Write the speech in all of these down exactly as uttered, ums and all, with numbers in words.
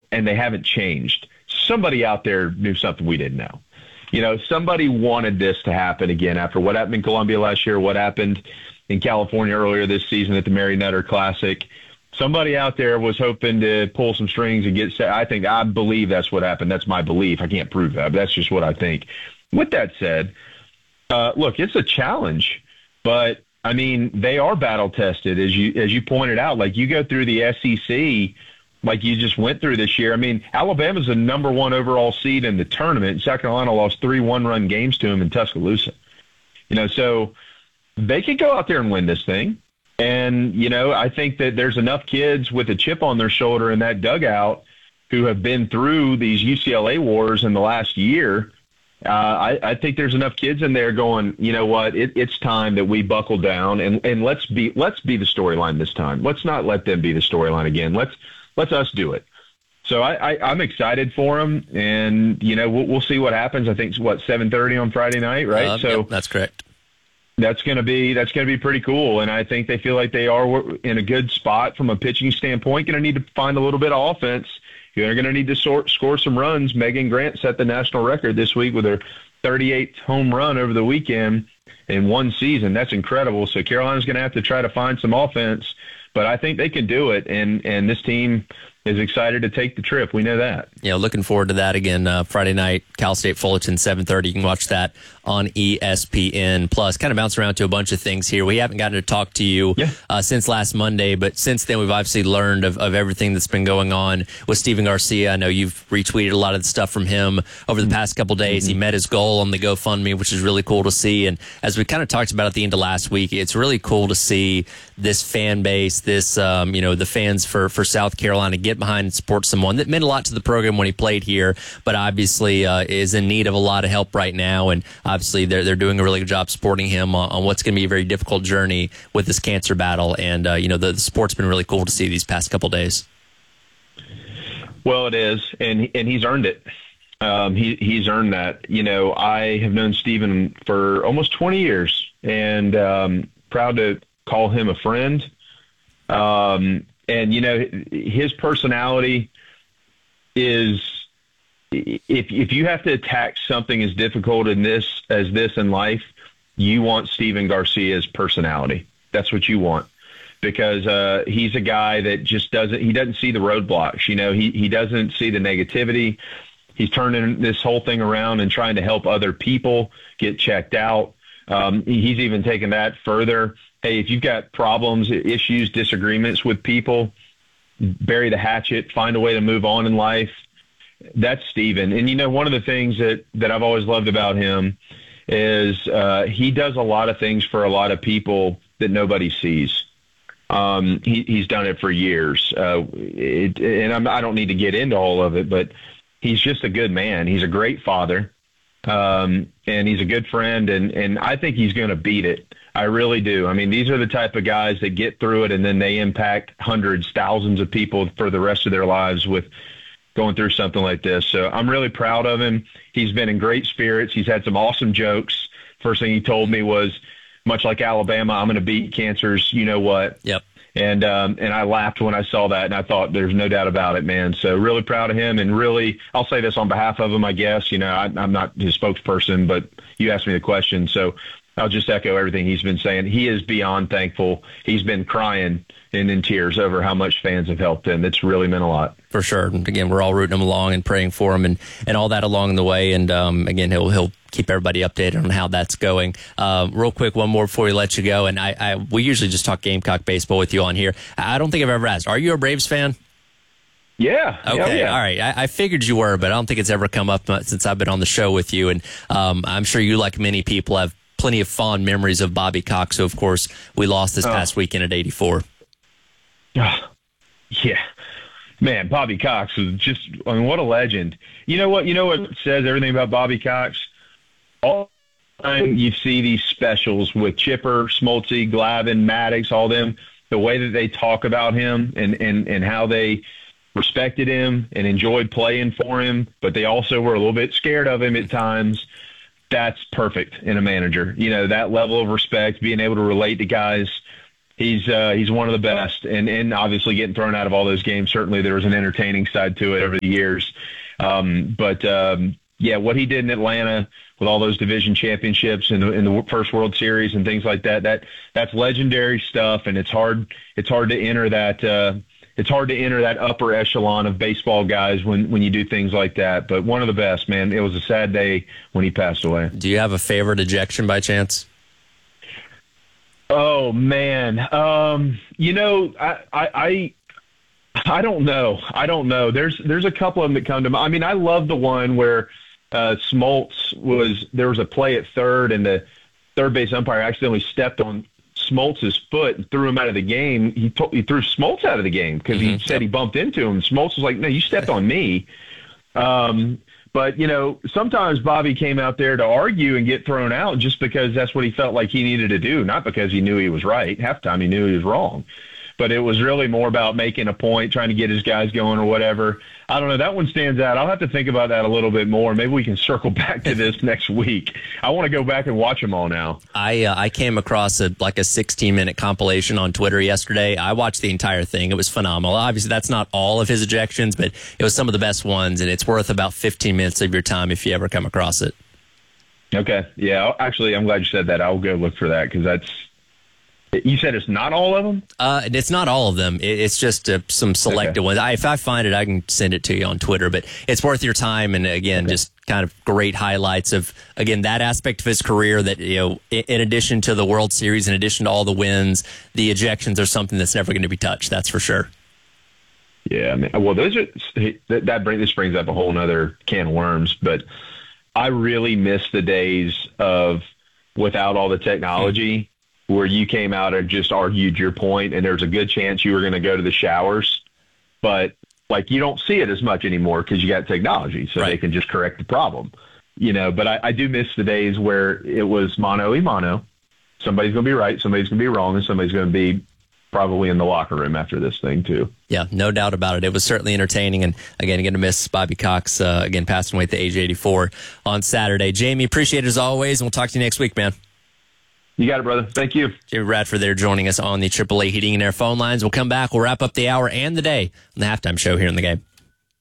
and they haven't changed. Somebody out there knew something we didn't know. You know, somebody wanted this to happen again after what happened in Columbia last year, what happened in California earlier this season at the Mary Nutter Classic. Somebody out there was hoping to pull some strings and get set. I think, I believe that's what happened. That's my belief. I can't prove that, but that's just what I think. With that said, uh, look, it's a challenge, but I mean, they are battle tested, as you as you pointed out. Like, you go through the S E C, like you just went through this year. I mean, Alabama's the number one overall seed in the tournament. South Carolina lost three one-run games to them in Tuscaloosa. You know, so they could go out there and win this thing. And, you know, I think that there's enough kids with a chip on their shoulder in that dugout who have been through these U C L A wars in the last year. Uh, I, I think there's enough kids in there going, you know what, it, it's time that we buckle down and, and let's be let's be the storyline this time. Let's not let them be the storyline again. Let's let's us do it. So I, I, I'm excited for them, and you know we'll, we'll see what happens. I think it's what seven thirty on Friday night, right? Uh, so yep, that's correct. That's going to be that's going to be pretty cool, and I think they feel like they are in a good spot from a pitching standpoint. Going to need to find a little bit of offense. They're going to need to sort, score some runs. Megan Grant set the national record this week with her thirty-eighth home run over the weekend in one season. That's incredible. So Carolina's going to have to try to find some offense, but I think they can do it, and and this team is excited to take the trip. We know that. Yeah, looking forward to that again. Uh, Friday night, Cal State Fullerton, seven thirty. You can watch that on E S P N Plus. Kind of bounce around to a bunch of things here. We haven't gotten to talk to you yeah. uh, since last Monday, but since then we've obviously learned of, of everything that's been going on with Steven Garcia. I know you've retweeted a lot of the stuff from him over the past couple days. Mm-hmm. He met his goal on the GoFundMe, which is really cool to see. And as we kind of talked about at the end of last week, it's really cool to see this fan base, this, um, you know, the fans for, for South Carolina get behind and support someone that meant a lot to the program when he played here, but obviously uh, is in need of a lot of help right now. And obviously they're, they're doing a really good job supporting him on, on what's going to be a very difficult journey with this cancer battle. And, uh, you know, the, the support's been really cool to see these past couple days. Well, it is, and and he's earned it. Um, he he's earned that. You know, I have known Steven for almost twenty years, and um, proud to call him a friend. Um, and you know, his personality is, if if you have to attack something as difficult in this as this in life, you want Steven Garcia's personality. That's what you want. Because uh, he's a guy that just doesn't, he doesn't see the roadblocks. You know, he, he doesn't see the negativity. He's turning this whole thing around and trying to help other people get checked out. Um, he's even taken that further. Hey, if you've got problems, issues, disagreements with people, bury the hatchet, find a way to move on in life. That's Steven. And, you know, one of the things that, that I've always loved about him is uh, he does a lot of things for a lot of people that nobody sees. Um, he, he's done it for years. Uh, it, and I'm, I don't need to get into all of it, but he's just a good man. He's a great father. Um, and he's a good friend. And, and I think he's going to beat it. I really do. I mean, these are the type of guys that get through it and then they impact hundreds, thousands of people for the rest of their lives with going through something like this. So I'm really proud of him. He's been in great spirits. He's had some awesome jokes. First thing he told me was, much like Alabama, I'm going to beat cancer's you know what. Yep. And um, and I laughed when I saw that, and I thought there's no doubt about it, man. So really proud of him, and really, I'll say this on behalf of him, I guess. You know, I, I'm not his spokesperson, but you asked me the question, so I'll just echo everything he's been saying. He is beyond thankful. He's been crying and in tears over how much fans have helped him. It's really meant a lot. For sure. And again, we're all rooting him along and praying for him and, and all that along the way. And um, again, he'll he'll keep everybody updated on how that's going. Um, real quick, one more before we let you go. And I, I we usually just talk Gamecock baseball with you on here. I don't think I've ever asked, are you a Braves fan? Yeah. Okay. Yeah. All right. I, I figured you were, but I don't think it's ever come up since I've been on the show with you. And um, I'm sure you, like many people, have plenty of fond memories of Bobby Cox, who, of course, we lost this past oh. weekend at eighty-four. Oh, yeah. Man, Bobby Cox was just, I mean, what a legend. You know what? You know what says everything about Bobby Cox? All the time you see these specials with Chipper, Smoltz, Glavine, Maddox, all them, the way that they talk about him and, and, and how they respected him and enjoyed playing for him, but they also were a little bit scared of him at times. That's perfect in a manager. You know, that level of respect, being able to relate to guys. he's uh, he's one of the best, and and obviously getting thrown out of all those games. Certainly, there was an entertaining side to it over the years. Um, but um, yeah, what he did in Atlanta with all those division championships and the, in the first World Series and things like that, that that's legendary stuff, and it's hard it's hard to enter that uh, it's hard to enter that upper echelon of baseball guys when, when you do things like that. But one of the best, man. It was a sad day when he passed away. Do you have a favorite ejection by chance? Oh man, um, you know, I, I I I don't know. I don't know. There's there's a couple of them that come to mind. I mean, I love the one where Uh, Smoltz was, there was a play at third and the third base umpire accidentally stepped on Smoltz's foot and threw him out of the game. He, to, he threw Smoltz out of the game because mm-hmm. he said he bumped into him. Smoltz was like, no, you stepped on me. Um, but, you know, sometimes Bobby came out there to argue and get thrown out just because that's what he felt like he needed to do, not because he knew he was right. Half the time he knew he was wrong. But it was really more about making a point, trying to get his guys going or whatever. I don't know. That one stands out. I'll have to think about that a little bit more. Maybe we can circle back to this next week. I want to go back and watch them all now. I uh, I came across a like a sixteen minute compilation on Twitter yesterday. I watched the entire thing. It was phenomenal. Obviously, that's not all of his ejections, but it was some of the best ones, and it's worth about fifteen minutes of your time if you ever come across it. Okay. Yeah. Actually, I'm glad you said that. I'll go look for that because that's. You said it's not all of them? Uh, it's not all of them. It's just uh, some selected okay. ones. I, if I find it, I can send it to you on Twitter. But it's worth your time. And again, okay. just kind of great highlights of, again, that aspect of his career that, you know, in, in addition to the World Series, in addition to all the wins, the ejections are something that's never going to be touched. That's for sure. Yeah. I mean, well, those are, that, that bring, this brings up a whole nother can of worms. But I really miss the days of without all the technology. Mm-hmm. Where you came out and just argued your point, and there's a good chance you were going to go to the showers. But, like, you don't see it as much anymore because you got technology, so right. they can just correct the problem. You know, but I, I do miss the days where it was mano a mano. Somebody's going to be right, somebody's going to be wrong, and somebody's going to be probably in the locker room after this thing, too. Yeah, no doubt about it. It was certainly entertaining. And, again, going to miss Bobby Cox, uh, again, passing away at the age of eighty-four on Saturday. Jamie, appreciate it as always, and we'll talk to you next week, man. You got it, brother. Thank you. Jamie Bradford there joining us on the triple A Heating and Air phone lines. We'll come back. We'll wrap up the hour and the day on the halftime show here in the game.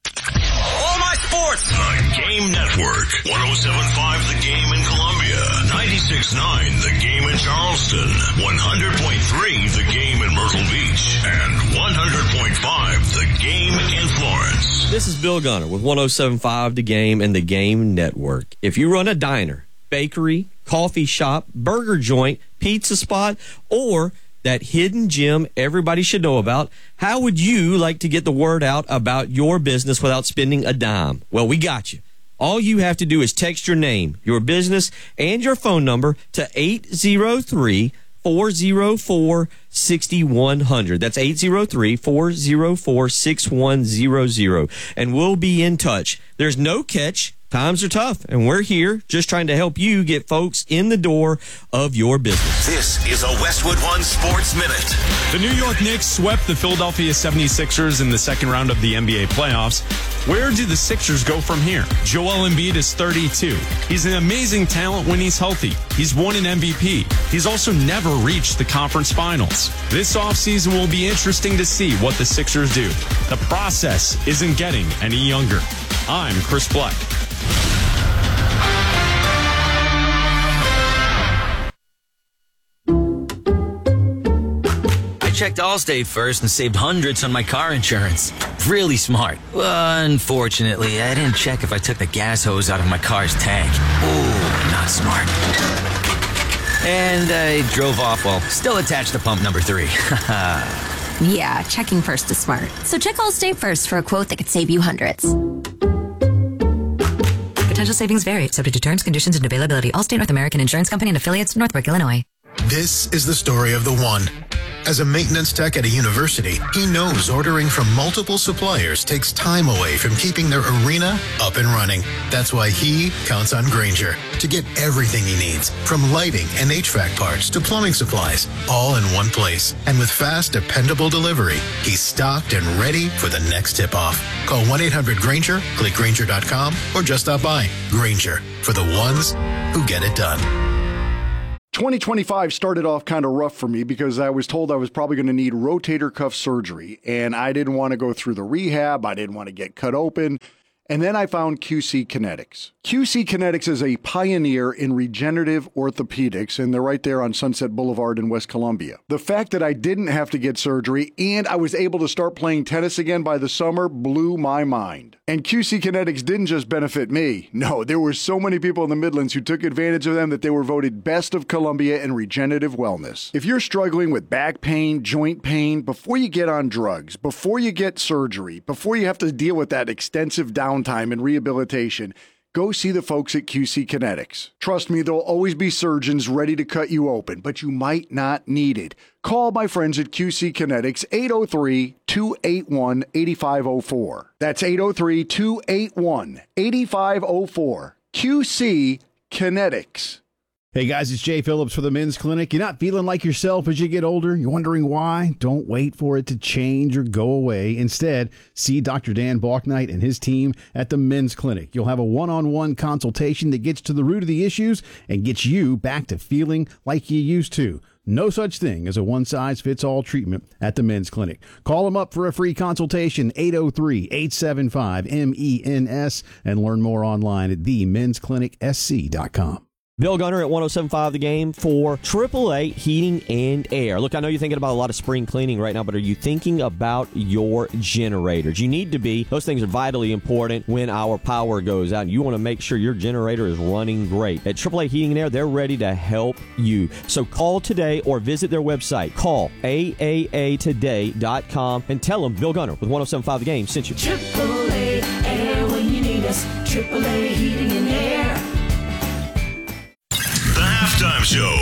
All my sports. The Game Network. one oh seven point five The Game in Columbia. ninety-six point nine The Game in Charleston. one hundred point three The Game in Myrtle Beach. And one hundred point five The Game in Florence. This is Bill Gunner with one oh seven point five The Game and the Game Network. If you run a diner, bakery, coffee shop, burger joint, pizza spot, or that hidden gem everybody should know about, how would you like to get the word out about your business without spending a dime? Well, we got you. All you have to do is text your name, your business, and your phone number to eight zero three, four zero four, six one zero zero. That's eight zero three, four zero four, six one zero zero. And we'll be in touch. There's no catch. Times are tough, and we're here just trying to help you get folks in the door of your business. This is a Westwood One Sports Minute. The New York Knicks swept the Philadelphia seventy-sixers in the second round of the N B A playoffs. Where do the Sixers go from here? Joel Embiid is thirty-two. He's an amazing talent when he's healthy. He's won an M V P. He's also never reached the conference finals. This offseason will be interesting to see what the Sixers do. The process isn't getting any younger. I'm Chris Black. I checked Allstate first and saved hundreds on my car insurance. Really smart. Unfortunately, I didn't check if I took the gas hose out of my car's tank. Ooh, not smart. And I drove off while still attached to pump number three. Yeah, checking first is smart. So check Allstate first for a quote that could save you hundreds. Potential savings vary, subject to terms, conditions, and availability. Allstate North American Insurance Company and affiliates, Northbrook, Illinois. This is the story of the one. As a maintenance tech at a university, he knows ordering from multiple suppliers takes time away from keeping their arena up and running. That's why he counts on Grainger to get everything he needs, from lighting and H V A C parts to plumbing supplies, all in one place. And with fast, dependable delivery, he's stocked and ready for the next tip-off. Call one eight hundred Grainger, click Grainger dot com, or just stop by. Grainger, for the ones who get it done. twenty twenty-five started off kind of rough for me because I was told I was probably going to need rotator cuff surgery, and I didn't want to go through the rehab. I didn't want to get cut open. And then I found Q C Kinetics. Q C Kinetics is a pioneer in regenerative orthopedics, and they're right there on Sunset Boulevard in West Columbia. The fact that I didn't have to get surgery and I was able to start playing tennis again by the summer blew my mind. And Q C Kinetics didn't just benefit me. No, there were so many people in the Midlands who took advantage of them that they were voted Best of Columbia in regenerative wellness. If you're struggling with back pain, joint pain, before you get on drugs, before you get surgery, before you have to deal with that extensive downtime and rehabilitation, go see the folks at Q C Kinetics. Trust me, there'll always be surgeons ready to cut you open, but you might not need it. Call my friends at Q C Kinetics, eight oh three, two eight one, eight five oh four. That's eight oh three, two eight one, eight five oh four. Q C Kinetics. Hey guys, it's Jay Phillips for the Men's Clinic. You're not feeling like yourself as you get older? You're wondering why? Don't wait for it to change or go away. Instead, see Doctor Dan Balknight and his team at the Men's Clinic. You'll have a one-on-one consultation that gets to the root of the issues and gets you back to feeling like you used to. No such thing as a one-size-fits-all treatment at the Men's Clinic. Call them up for a free consultation, eight oh three, eight seven five, M E N S, and learn more online at the mens clinic s c dot com. Bill Gunner at one oh seven point five The Game for triple A Heating and Air. Look, I know you're thinking about a lot of spring cleaning right now, but are you thinking about your generators? You need to be. Those things are vitally important when our power goes out. You want to make sure your generator is running great. At triple A Heating and Air, they're ready to help you. So call today or visit their website. Call A A A today dot com and tell them Bill Gunner with one oh seven point five The Game sent you. triple A Air when you need us. triple A Heating and Air. The Halftime Show